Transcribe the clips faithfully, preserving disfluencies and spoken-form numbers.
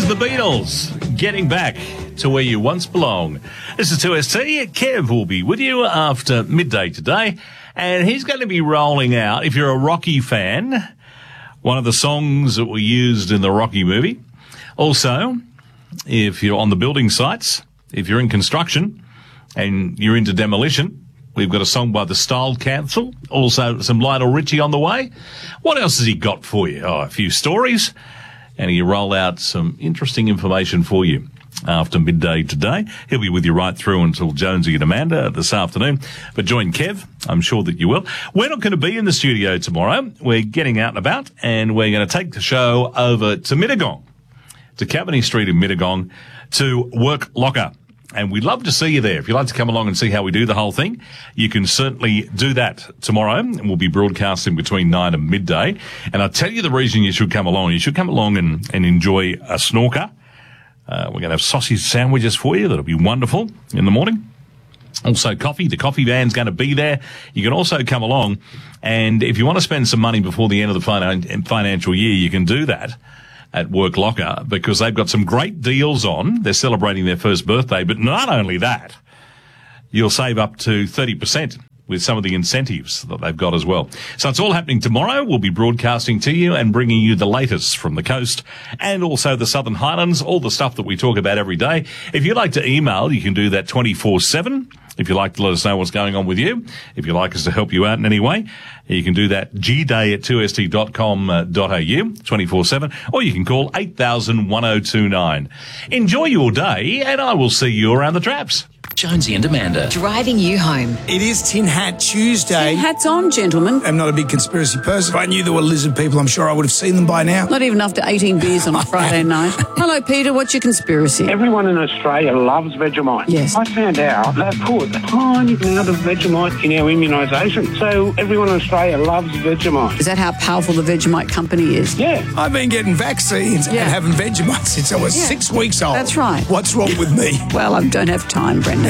the Beatles, getting back to where you once belong. This is two S T. Kev will be with you after midday today, and he's going to be rolling out, if you're a Rocky fan, one of the songs that were used in the Rocky movie. Also, if you're on the building sites, if you're in construction and you're into demolition, we've got a song by the Style Council. Also, some Lionel Richie on the way. What else has he got for you? Oh, a few stories. And he'll roll out some interesting information for you after midday today. He'll be with you right through until Jonesy and Amanda this afternoon. But join Kev. I'm sure that you will. We're not going to be in the studio tomorrow. We're getting out and about, and we're going to take the show over to Mittagong, to Cavendish Street in Mittagong, to Work Locker. And we'd love to see you there. If you'd like to come along and see how we do the whole thing, you can certainly do that tomorrow. And we'll be broadcasting between nine and midday. And I'll tell you the reason you should come along. You should come along and, and enjoy a snorker. Uh, we're going to have sausage sandwiches for you. That'll be wonderful in the morning. Also coffee. The coffee van's going to be there. You can also come along. And if you want to spend some money before the end of the finan- financial year, you can do that at Work Locker, because they've got some great deals on. They're celebrating their first birthday, but not only that, you'll save up to thirty percent with some of the incentives that they've got as well. So it's all happening tomorrow. We'll be broadcasting to you and bringing you the latest from the coast and also the Southern Highlands, all the stuff that we talk about every day. If you'd like to email, you can do that twenty-four seven. If you'd like to let us know what's going on with you, if you'd like us to help you out in any way, you can do that gday at two s t dot com dot a u twenty-four seven, or you can call eight thousand one oh two nine. Enjoy your day, and I will see you around the traps. Jonesy and Amanda. Driving you home. It is Tin Hat Tuesday. Tin hats on, gentlemen. I'm not a big conspiracy person. If I knew there were lizard people, I'm sure I would have seen them by now. Not even after eighteen beers on a Friday night. Hello, Peter. What's your conspiracy? Everyone in Australia loves Vegemite. Yes. I found out they put a tiny amount of Vegemite in our immunisation. So everyone in Australia loves Vegemite. Is that how powerful the Vegemite company is? Yeah. I've been getting vaccines Yeah. and having Vegemite since I was Yeah. six weeks old. That's right. What's wrong with me? Well, I don't have time, Brenda.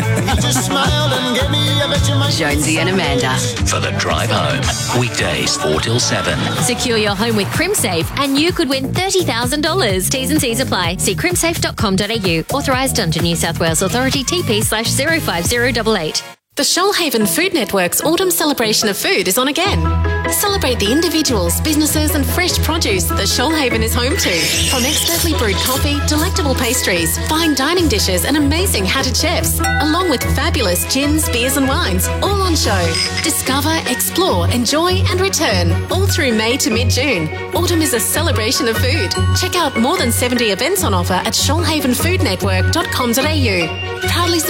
Jonesy and Amanda. For the drive home. Weekdays four till seven. Secure your home with CrimSafe and you could win thirty thousand dollars. T's and C's apply. See crimsafe dot com dot a u. Authorised under New South Wales Authority T P slash zero five zero eight eight. The Shoalhaven Food Network's Autumn Celebration of Food is on again. Celebrate the individuals, businesses and fresh produce that Shoalhaven is home to. From expertly brewed coffee, delectable pastries, fine dining dishes and amazing hatted chefs, along with fabulous gins, beers and wines, all on show. Discover, explore, enjoy and return, all through May to mid-June. Autumn is a celebration of food. Check out more than seventy events on offer at shoalhaven food network dot com dot a u. Proudly